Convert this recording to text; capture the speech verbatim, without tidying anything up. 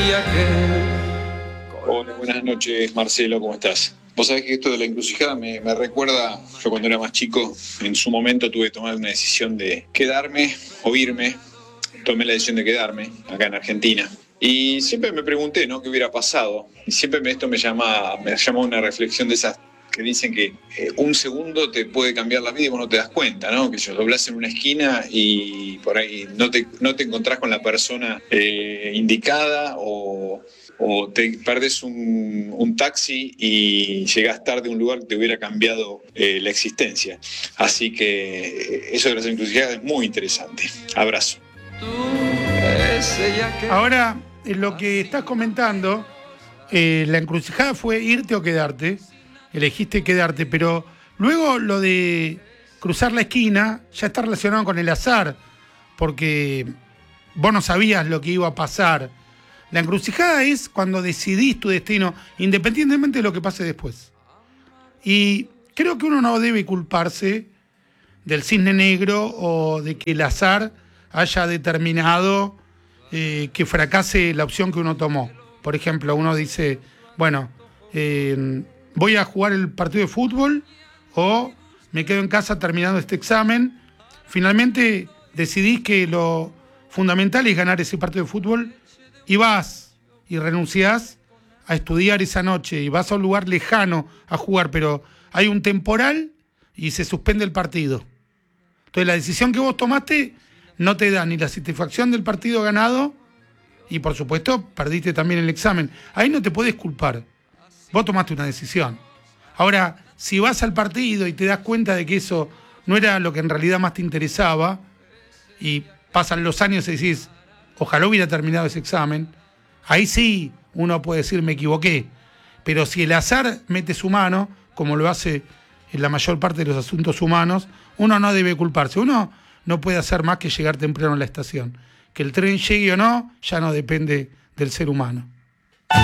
y aquel. Hola, buenas noches, Marcelo, ¿cómo estás? Vos sabés que esto de la encrucijada me, me recuerda, yo cuando era más chico, en su momento tuve que tomar una decisión de quedarme o irme. Tomé la decisión de quedarme acá en Argentina. Y siempre me pregunté, ¿no?, qué hubiera pasado. Y siempre me, esto me llama, me llama una reflexión de esas que dicen que eh, un segundo te puede cambiar la vida y vos no te das cuenta, ¿no? Que yo doblás en una esquina y por ahí no te, no te encontrás con la persona eh, indicada o, o te perdés un, un taxi y llegás tarde a un lugar que te hubiera cambiado eh, la existencia. Así que eh, eso de las encrucijadas es muy interesante. Abrazo. Ahora, en lo que estás comentando, eh, la encrucijada fue irte o quedarte. Elegiste quedarte, pero luego lo de cruzar la esquina ya está relacionado con el azar, porque vos no sabías lo que iba a pasar. La encrucijada es cuando decidís tu destino, independientemente de lo que pase después. Y creo que uno no debe culparse del cisne negro o de que el azar haya determinado eh, que fracase la opción que uno tomó. Por ejemplo, uno dice, bueno, eh, voy a jugar el partido de fútbol o me quedo en casa terminando este examen. Finalmente decidís que lo fundamental es ganar ese partido de fútbol y vas y renunciás a estudiar esa noche y vas a un lugar lejano a jugar, pero hay un temporal y se suspende el partido. Entonces la decisión que vos tomaste no te da ni la satisfacción del partido ganado y por supuesto perdiste también el examen. Ahí no te podés culpar. Vos tomaste una decisión. Ahora, si vas al partido y te das cuenta de que eso no era lo que en realidad más te interesaba, y pasan los años y decís, ojalá hubiera terminado ese examen, ahí sí uno puede decir, me equivoqué. Pero si el azar mete su mano, como lo hace en la mayor parte de los asuntos humanos, uno no debe culparse. Uno no puede hacer más que llegar temprano a la estación. Que el tren llegue o no, ya no depende del ser humano.